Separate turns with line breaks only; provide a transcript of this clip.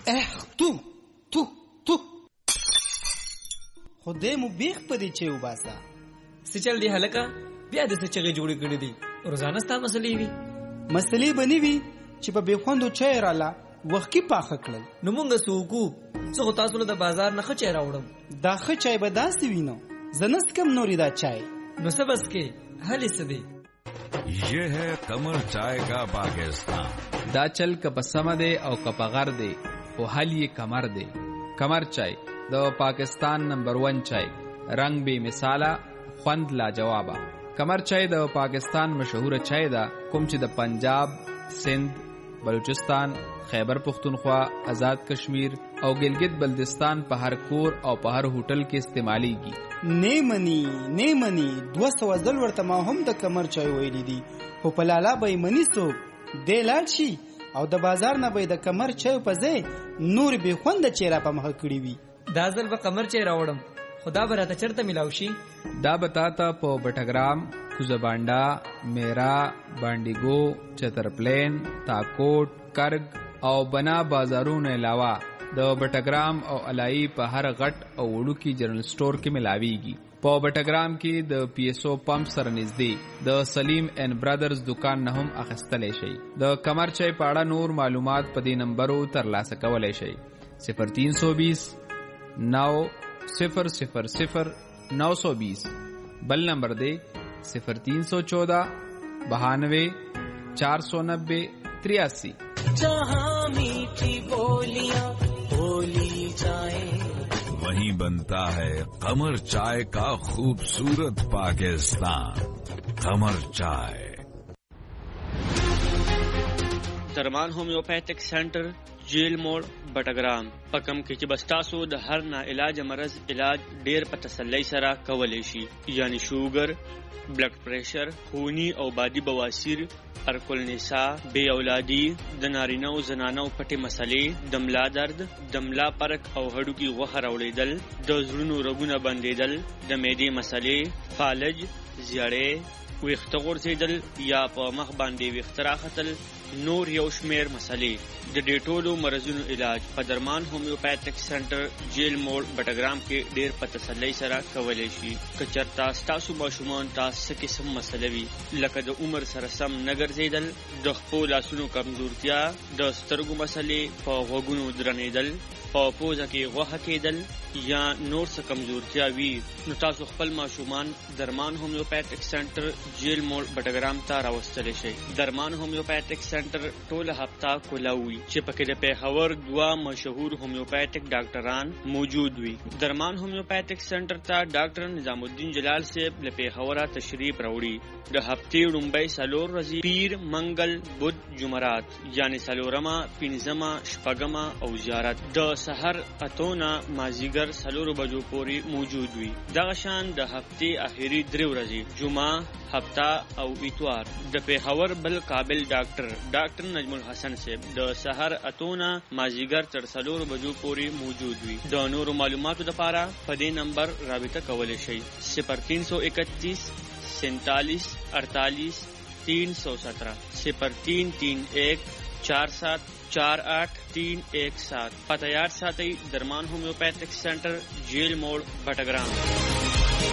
تو خدای مو بیخ پدې چې وباسا
سچل دی هلکا بیا د سچغه جوړې کړې دي روزانه ستا مسلې وي
مسلې بنې وي چې په بخوندو چای رااله وخت کې پاخه کړل
نو مونږ سوکو څو تاسو له بازار نه خچې راوړم
دا خچای به داسې وینو زنس کم نوري دا چای
نو سبس کې حالې سدي
یہ ہے قمر چائے کا پاکستان
دا چل که په سمه دی او که په غر دی خو حل یې کمر دی کمر چای د پاکستان نمبر 1 چای رنگ بے مثاله خوند لاجوابه کمر چای د پاکستان مشهور چای ده کوم چې د پنجاب سندھ بلوچستان خیبر پختونخوا آزاد کشمیر او گلگت بلتستان په هر کور او په هر هوټل کې استعمالیږي نیمنی 200 ځل ورته ما هم د کمر چای ویلي دي خو په لالا به منی سو د لاړ شي او د بازار نه به د کمر چای په ځای نور به خوند چیرې په مخ کړی وي
دا ځل به کمر چای راوړم خدا به راته چرته ملاو شي
دا بتاتا په بټګرام کوزبانډا میرا بانډیګو چترپلین تاکوټ کرګ او بنا بازارونو علاوه د بټګرام او علای په هر غټ او وړوکی جنرال سٹور کې ملاويږي په بټګرام کې د پی ایس او پمپ سره نږدې د سلیم اینڈ برادرز دکان نه هم اخیستلی شي د کمر چای په اړه نور معلومات په دې نمبرو ترلاسه کولی شي 0320 900 بل نمبر دے 0314 92 490 83
जहाँ मीठी बोलियां बोली जाए
वहीं बनता है कमर चाय का खूबसूरत पाकिस्तान कमर चाय
درمان होम्योपैथिक सेंटर जेल मोड़ बटग्राम पकम کې چې بستاسو د هر نه علاج مرض علاج ډیر په تسلی سره کولای شي یعنی شوګر بلډ پریشر خونی او بادي بواسیر ارکل نساء بے اولادی د نارینه او زنانه پټي مسلې دملا درد دملا پرک او هډو کې غوخه راوړېدل د زړونو رګونه بندېدل د معدې مسلې فالج زیړې ویښته غورځېدل یا په مخ باندې ویښته راختل نور یو شمیر مسلې د دې ټولو مرزونو علاج په درمان هومیوپیتھک سنټر جیل موړ بټګرام کې ډیر په تسلی سره کولای شي که چېرته ستاسو ماشومان تاسو قسم مسلې وي لکه د عمر سره سم نه ګرځېدل د خپل لاسونو کمزورتیا د سترګو مسلې په غوږونو درنېدل په پوزه کې غوښه کېدل یا نور څه کمزورتیا وي نو تاسو خپل ماشومان درمان هومیوپیتھک سنټر جیل موړ بټګرام ته راوستلی شئ درمان هومیوپیتھک سنټر ټول هفته کولاوي چې پکې د پیښور 2 مشهور هومیوپیتھک ډاکټران موجود وي درمان هومیوپیتھک سنټر ته ډاکټر نظام الدین جلال صاحب له پیښوره تشریف راوړي د هفتې لومړی څلور ورځې پیر منګل بد جمعرات یعنی څلورمه پنځمه شپږمه او زیارت د سحر اتونه مازیګر څلورو بجو پورې موجود وي دغه شان د هفتې اخیری 3 ورځې جمعه هفته او اتوار د پیښور بل قابل ډاکټر نجم الحسن صاحب د سحر اتونه مازیګر تر 4 بجو پورې موجود وي د نورو معلوماتو لپاره په دې نمبر رابطه کولی شئ 0331 47 48 317 0331 47 48 317 پتہ یاد ساتي درمان هومیوپیتھک سنټر جیل موړ بټګرام